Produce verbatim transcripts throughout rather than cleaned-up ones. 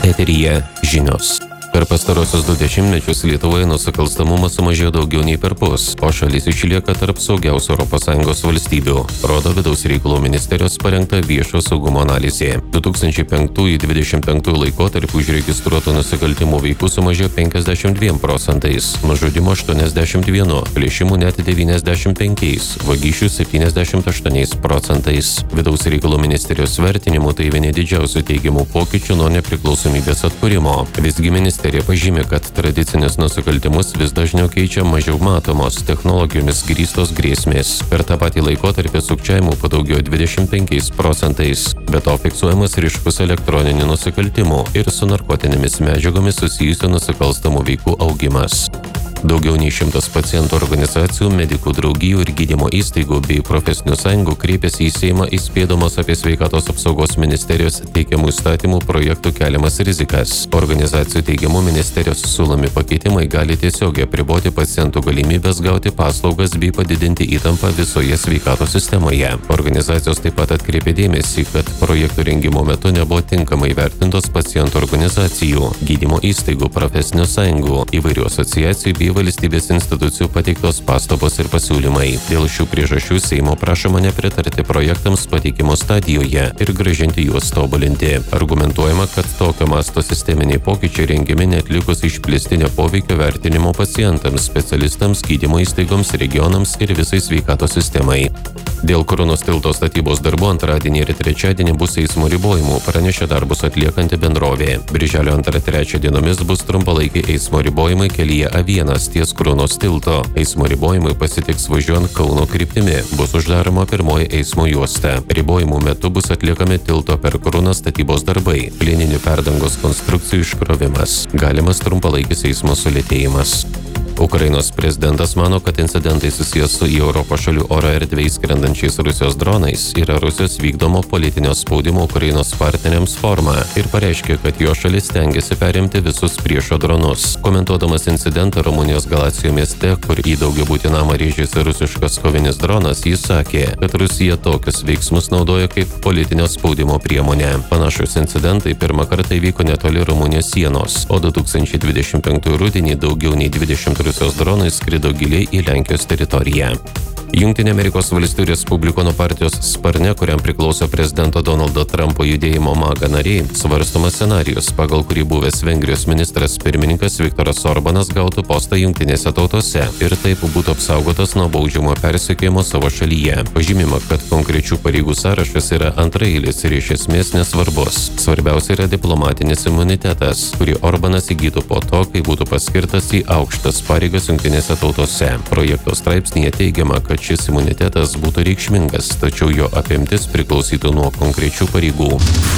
Eteryje žinios. Per pastarosius du dešimtmečius Lietuvoje nusikalstamumas sumažėjo daugiau nei per pus, o šalis išlieka tarp saugiausių Europos Sąjungos valstybių, rodo Vidaus reikalų ministerijos parengta viešo saugumo analizė. du tūkstančiai penktųjų - dvidešimt penktųjų laikotarpiu užregistruotų nusikaltimų veikų sumažėjo penkiasdešimt dviem procentais, nužudimo aštuoniasdešimt vienu, plėšimų net devyniasdešimt penkiais, vagysčių septyniasdešimt aštuoniais procentais. Vidaus reikalų ministerijos vertinimu tai vieni didžiausių teigiamų pokyčių nuo nepriklausomybės atkūrimo. Visgi ministerija Ministerija pažymė, kad tradicinius nusikaltimus vis dažniau keičia mažiau matomos, technologijomis grįstos grėsmės. Per tą patį laikotarpį sukčiavimų padaugėjo dvidešimt penkiais procentais. Be to fiksuojamas ryškus elektroninių nusikaltimų ir su narkotinėmis medžiagomis susijusių nusikalstamų veikų augimas. Daugiau nei šimtas pacientų organizacijų, medikų draugijų ir gydymo įstaigų bei profesinių sąjungų kreipėsi į Seimą įspėdamos apie sveikatos apsaugos ministerijos teikiamų įstatymų projektų keliamas rizikas. Organizacijų teigiamų ministerijos siūlomi pakeitimai gali tiesiogiai apriboti pacientų galimybės gauti paslaugas bei padidinti įtampą visoje sveikatos sistemoje. Organizacijos taip pat atkreipė dėmesį, kad projektų rengimo metu nebuvo tinkamai vertintos pacientų organizacijų, gydymo įstaigų, profesinių sąjungų, įvairių asociacijų bei valstybės institucijų pateiktos pastabos ir pasiūlymai. Dėl šių priežasčių Seimo prašoma nepritarti projektams pateikimo stadijoje ir grąžinti juos tobulinti. Argumentuojama, kad tokio masto sisteminiai pokyčiai rengiami neatlikus išplėstinio poveikio vertinimo pacientams, specialistams, gydymo įstaigoms, regionams ir visai sveikatos sistemai. Dėl Kronos tilto statybos darbų antradienį ir trečiadienį bus eismo ribojimų, pranešė darbus atliekanti bendrovė. Birželio antrą trečią dienomis bus trumpalaikiai eismo ribojimai kelyje A vienas ties Kronos tilto. Eismo ribojimai pasitiks važiuojant Kauno kryptimi. Bus uždaroma pirmoji eismo juosta. Ribojimų metu bus atliekami tilto per Kroną statybos darbai, plieninių perdangos konstrukcijų iškrovimas. Galimas trumpalaikis eismo sulėtėjimas. Ukrainos prezidentas mano, kad incidentai susijęs su į Europos šalių oro erdvėje skrendančiais Rusijos dronais yra Rusijos vykdomo politinio spaudimo Ukrainos partneriams forma ir pareiškė, kad jo šalis stengiasi perimti visus priešo dronus. Komentuodamas incidentą Rumunijos Galacijo mieste, kur į daugiabutį namą rėžėsi rusiškas kovinis dronas, jis sakė, kad Rusija tokius veiksmus naudoja kaip politinio spaudimo priemonę. Panašus incidentai pirmą kartą įvyko netoli Rumunijos sienos, o du tūkstančiai dvidešimt penktųjų rudenį daugiau nei dvidešimt Rusijos dronai skrido giliai į Lenkijos teritoriją. Jungtinių Amerikos valstijų Respublikonų partijos sparne, kuriam priklauso prezidento Donaldo Trumpo judėjimo MAGA nariai, svarstomas scenarijus, pagal kurį buvęs Vengrijos ministras pirmininkas Viktoras Orbanas gautų postą jungtinėse tautose ir taip būtų apsaugotas nuo baudžiamo persekiojimo savo šalyje. Pažymima, kad konkrečių pareigų sąrašas yra antraeilis ir iš esmės nesvarbus. Svarbiausia yra diplomatinis imunitetas, kurį Orbanas įgytų po to, kai būtų paskirtas į aukštas pareigas jungtinėse tautose. Projekto straipsnyje teigiama, kad šis imunitetas būtų reikšmingas, tačiau jo apimtis priklausytų nuo konkrečių pareigų.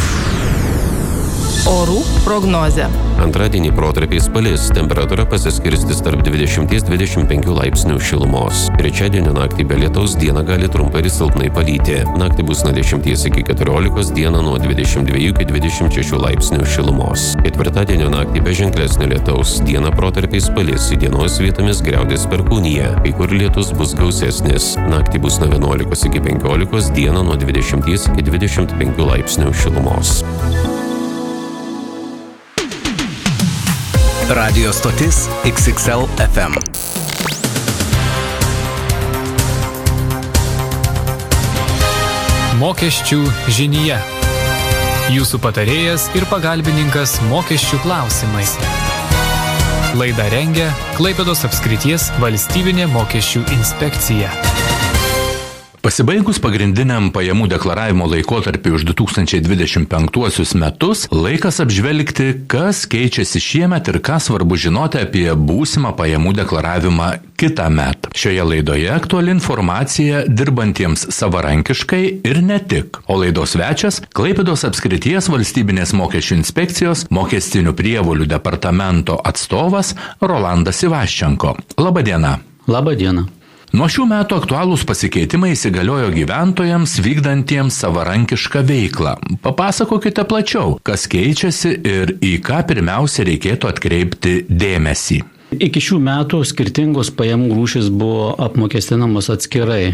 Orų prognozė. Antradienį protarpiais palis, temperatūra pasiskirstys tarp dvidešimt - dvidešimt penkių laipsnių šilumos. Trečiadienio naktį be lietaus dieną gali trumpai ir silpnai palyti. Naktį bus nuo dešimties iki keturiolikos, dieną nuo dvidešimt dviejų iki dvidešimt šešių laipsnių šilumos. Ketvirtadienio naktį be ženklesnio lietaus, dieną protarpiais palis, įdienos vietomis griaudės perkūnija, kai kur lietus bus gausesnis. Naktį bus nuo vienuolikos iki penkiolikos, dieną nuo dvidešimties iki dvidešimt penkių laipsnių šilumos. Radio stotis X X L F M. Mokesčių žinyje. Jūsų patarėjas ir pagalbininkas mokesčių klausimais. Laidą rengia Klaipėdos apskrities valstybinė mokesčių inspekcija. Pasibaigus pagrindiniam pajamų deklaravimo laikotarpiu už du tūkstančiai dvidešimt penktuosius metus, laikas apžvelgti, kas keičiasi šiemet ir ką svarbu žinoti apie būsimą pajamų deklaravimą kitąmet. Šioje laidoje aktuali informacija dirbantiems savarankiškai ir ne tik. O laidos svečias Klaipėdos apskrities valstybinės mokesčių inspekcijos mokestinių prievolių departamento atstovas Rolandas Ivaščenko. Labą dieną. Labą dieną. Nuo šių metų aktualūs pasikeitimai įsigaliojo gyventojams vykdantiems savarankišką veiklą. Papasakokite plačiau, kas keičiasi ir į ką pirmiausia reikėtų atkreipti dėmesį. Iki šių metų skirtingos pajamų rūšys buvo apmokestinamos atskirai.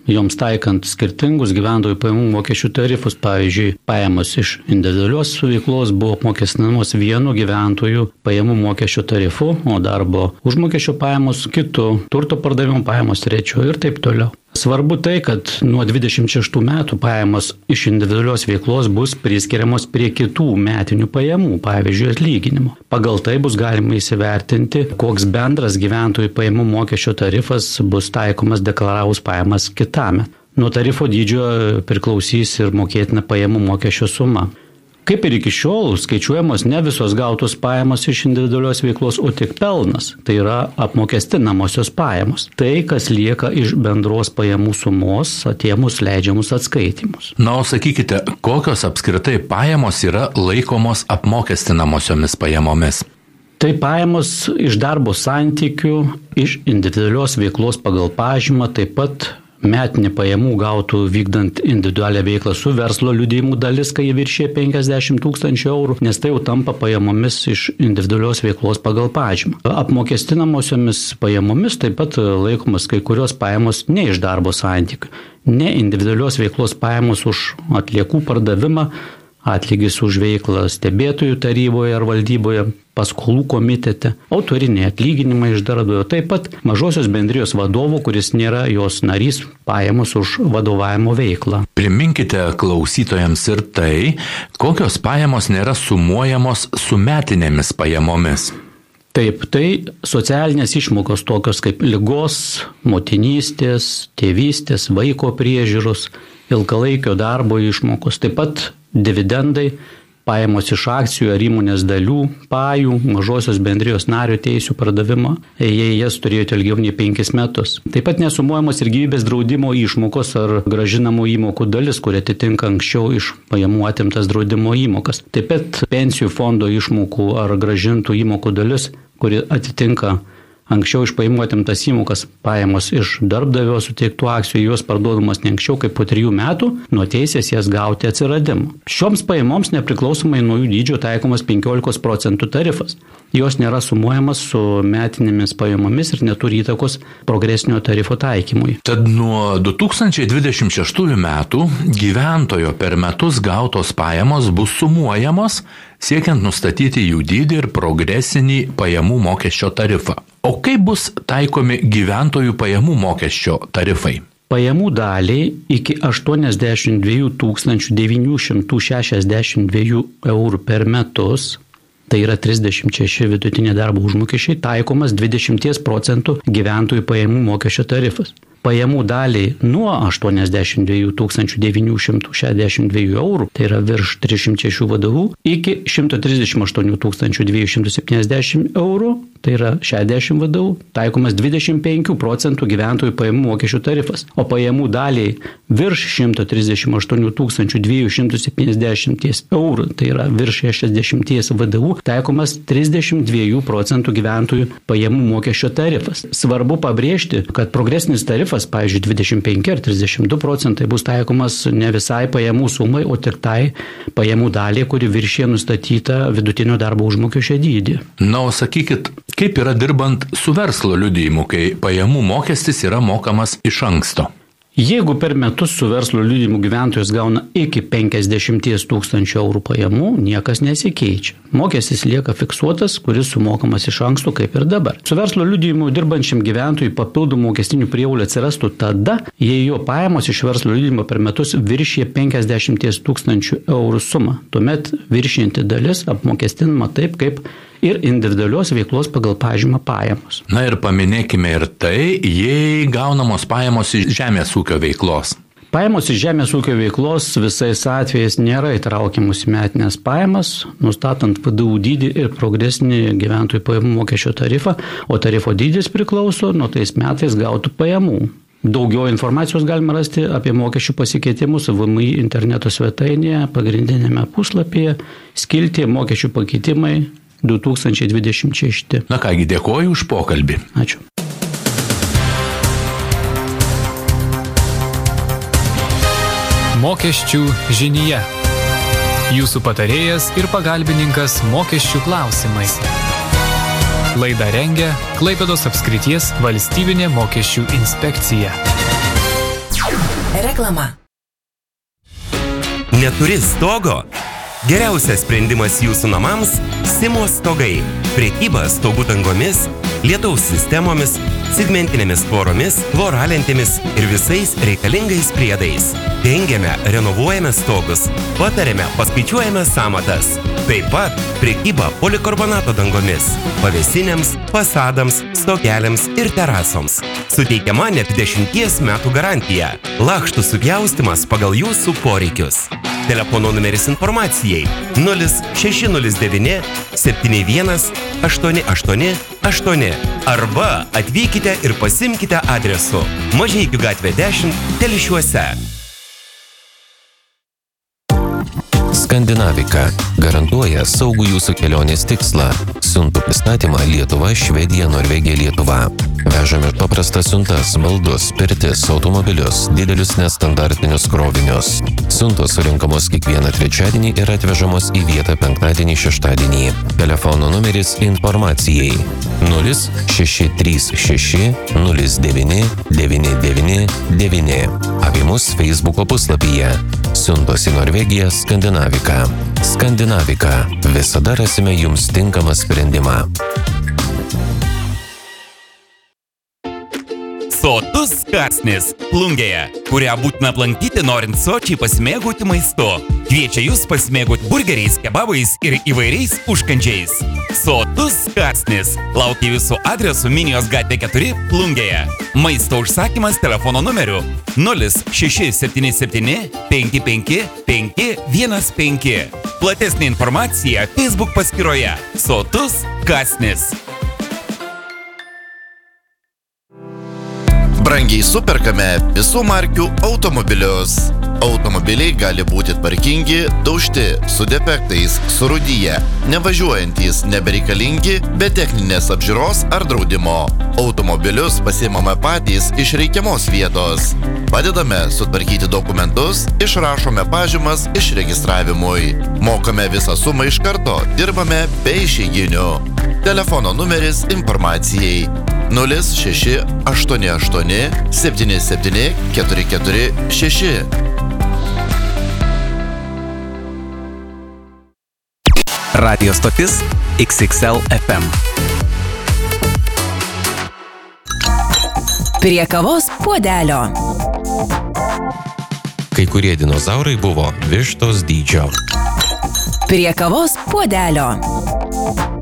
joms taikant skirtingus gyventojų pajamų mokesčių tarifus. Pavyzdžiui, pajamos iš individualios veiklos buvo apmokestinamos vienu gyventojų pajamų mokesčio tarifu, o darbo užmokesčio pajamos kitu, turto pardavimo pajamos trečiu ir taip toliau. Svarbu tai, kad nuo dvidešimt šeštų metų pajamos iš individualios veiklos bus priskiriamos prie kitų metinių pajamų, pavyzdžiui, atlyginimo. Pagal tai bus galima įsivertinti, koks bendras gyventojų pajamų mokesčio tarifas bus taikomas deklaravus pajamas kitąmet. Nuo tarifo dydžio priklausys ir mokėtina pajamų mokesčio suma. Kaip ir iki šiol, skaičiuojamos ne visos gautos pajamos iš individualios veiklos, o tik pelnas. Tai yra apmokestinamosios pajamos. Tai, kas lieka iš bendros pajamų sumos, atėmus leidžiamus atskaitimus. Na, o sakykite, kokios apskritai pajamos yra laikomos apmokestinamosiomis pajamomis? Tai pajamos iš darbo santykių, iš individualios veiklos pagal pažymą, taip pat metinė pajamų gautų vykdant individualią veiklą su verslo liudijimų dalis, kai viršė penkiasdešimt tūkstančių eurų, nes tai jau tampa pajamomis iš individualios veiklos pagal pažymą. Apmokestinamosiomis pajamomis taip pat laikomas kai kurios pajamos ne iš darbo santykių, ne individualios veiklos pajamos už atliekų pardavimą, atlygis už veiklą stebėtojų taryboje ar valdyboje, paskolų komitete, autoriniai atlyginimai iš darbdavio, taip pat mažosios bendrijos vadovų, kuris nėra jos narys, pajamos už vadovavimo veiklą. Priminkite klausytojams ir tai, kokios pajamos nėra sumuojamos su metinėmis pajamomis. Taip, tai socialinės išmokos tokios kaip ligos, motinystės, tėvystės, vaiko priežiūros, ilgalaikio darbo išmokos, taip pat dividendai, pajamos iš akcijų ar įmonės dalių, pajų, mažosios bendrijos nario teisių pardavimo, jei jas turėjote ilgiau nei penkis metus. Taip pat nesumuojamos ir gyvybės draudimo išmokos ar gražinamų įmokų dalis, kurie atitinka anksčiau iš pajamų atimtas draudimo įmokas. Taip pat pensijų fondo išmokų ar gražintų įmokų dalis, kuri atitinka anksčiau iš pajamų atimtas įmokas, pajamos iš darbdavio suteiktų akcijų, jos parduodamas ne anksčiau kaip po trijų metų nuo teisės jas gauti atsiradimo. Šioms pajamoms nepriklausomai nuo jų dydžio taikomas penkiolikos procentų tarifas. Jos nėra sumuojamas su metinėmis pajamomis ir neturi įtakos progresinio tarifo taikymui. Tad nuo du tūkstančiai dvidešimt šeštųjų metų gyventojo per metus gautos pajamos bus sumuojamos, siekiant nustatyti jų dydį ir progresinį pajamų mokesčio tarifą. O kaip bus taikomi gyventojų pajamų mokesčio tarifai? Pajamų daliai iki aštuoniasdešimt du tūkstančius devyni šimtai šešiasdešimt du eurų per metus, tai yra trisdešimt šeši vidutinė darbo užmokesčiai, taikomas dvidešimt procentų gyventojų pajamų mokesčio tarifas. Pajamų daliai nuo aštuoniasdešimt du tūkstančius devyni šimtai šešiasdešimt du eurų, tai yra virš trisdešimt šešių vadovų, iki šimtas trisdešimt aštuoni tūkstančiai du šimtai septyniasdešimt eurų, tai yra šešiasdešimt vadovų, taikomas dvidešimt penkių procentų gyventojų pajamų mokesčių tarifas. O pajamų daliai virš šimtas trisdešimt aštuoni tūkstančiai du šimtai septyniasdešimt eurų, tai yra virš šešiasdešimt vadovų, taikomas trisdešimt dviejų procentų gyventojų pajamų mokesčio tarifas. Svarbu pabrėžti, kad progresinis tarifas, pavyzdžiui, dvidešimt penki ar trisdešimt du procentai bus taikomas ne visai pajamų sumai, o tik tai pajamų daliai, kuri viršė nustatytą vidutinio darbo užmokesčio dydį. Na, o sakykit, kaip yra dirbant su verslo liudijimu, kai pajamų mokestis yra mokamas iš anksto? Jeigu per metus su verslo liudijimu gyventojas gauna iki penkiasdešimt tūkstančių eurų pajamų, niekas nesikeičia. Mokestis lieka fiksuotas, kuris sumokamas iš anksto kaip ir dabar. Su verslo liudijimu dirbančiam gyventojui papildomų mokestinių prievolių atsirastų tada, jei jo pajamos iš verslo liudijimo per metus viršyje penkiasdešimt tūkstančių eurų sumą. Tuomet viršinti dalis apmokestinama taip, kaip ir individualios veiklos pagal pažymą pajamos. Na ir paminėkime ir tai, jei gaunamos pajamos iš žemės ūkio veiklos. Pajamos iš žemės ūkio veiklos visais atvejais nėra įtraukiamus į metinės pajamas, nustatant V D U dydį ir progresinį gyventojų pajamų mokesčio tarifą, o tarifo dydis priklauso nuo tais metais gautų pajamų. Daugiau informacijos galima rasti apie mokesčių pasikeitimus V M I interneto svetainėje, pagrindinėme puslapyje, skiltyje mokesčių pakeitimai du tūkstančiai dvidešimt šešti. Na kągi, dėkoju už pokalbį. Ačiū. Mokesčių žinyje. Jūsų patarėjas ir pagalbininkas mokesčių klausimais. Laidą rengia Klaipėdos apskrities valstybinė mokesčių inspekcija. Reklama. Neturi stogo? Geriausias sprendimas jūsų namams – Simo stogai. Prekyba stogų dangomis, lietaus sistemomis, segmentinėmis tvoromis, voralentėmis ir visais reikalingais priedais. Dengiame, renovuojame stogus, patarėme, paskaičiuojame sąmatas. Taip pat prekyba polikarbonato dangomis, pavėsinėms, fasadams, stogeliams ir terasoms. Suteikiama net dešimties metų garantija. Lakštų supjaustymas pagal jūsų poreikius. Telefono numeris informacijai nulis šeši nulis devyni septyni vienas aštuoni aštuoni aštuoni arba atvykite ir pasimkite adresu Mažeikių gatvė dešimt Telšiuose. Skandinavika garantuoja saugų jūsų kelionės tikslą. Siuntų pristatymą Lietuva, Švedija, Norvegija, Lietuva. Vežame paprastas siuntas, baldus, pirtis, automobilius, didelius nestandartinius krovinius. Siuntos surinkamos kiekvieną trečiadienį ir atvežamos į vietą penktadienį, šeštadienį. Telefono numeris informacijai nulis šeši trys šeši nulis devyni devyni devyni devyni. Apie mus Facebooko puslapyje. Siuntos į Norvegiją Skandinavika. Skandinavika. Visada rasime jums tinkamą sprendimą. Sotus kąsnis Plungėje, kurią būtina aplankyti norint sočiai pasimėgauti maistu. Kviečia jūs pasimėgauti burgeriais, kebabais ir įvairiais užkandžiais. Sotus kąsnis laukia jūsų adresu Minijos gatvė keturi Plungėje. Maisto užsakymas telefono numeriu nulis šeši septyni septyni penki penki penki vienas penki. Platesnė informacija Facebook paskyroje Sotus kąsnis. Brangiai superkame visų markių automobilius. Automobiliai gali būti tvarkingi, daužti, su defektais, surūdyję, nevažiuojantys, nebereikalingi, be techninės apžiūros ar draudimo. Automobilius pasiimame patys iš reikiamos vietos. Padedame sutvarkyti dokumentus, išrašome pažymas išregistravimui. Mokame visą sumą iš karto, dirbame be išeiginių. Telefono numeris informacijai nulis šeši aštuoni aštuoni septyni septyni keturi keturi šeši. Radio stotis X X L F M. Prie kavos puodelio. Kai kurie dinozaurai buvo vištos dydžio. Prie kavos puodelio.